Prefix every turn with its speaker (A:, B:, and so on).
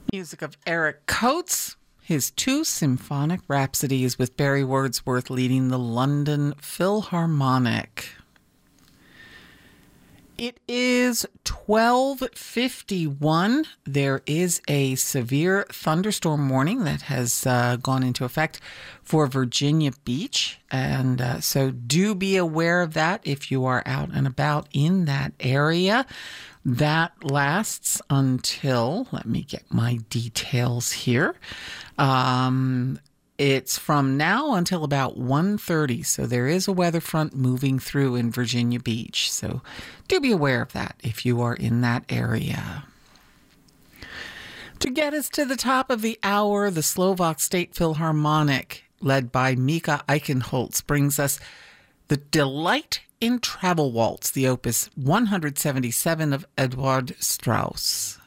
A: Music of Eric Coates, his two symphonic rhapsodies with Barry Wordsworth leading the London Philharmonic. It is 12:51. There is a severe thunderstorm warning that has gone into effect for Virginia Beach. And so do be aware of that if you are out and about in that area. That lasts until, let me get my details here. It's from now until about 1:30, so there is a weather front moving through in Virginia Beach. So do be aware of that if you are in that area. To get us to the top of the hour, the Slovak State Philharmonic, led by Mika Eichenholz, brings us the Delight in Travel Waltz, the opus 177 of Eduard Strauss.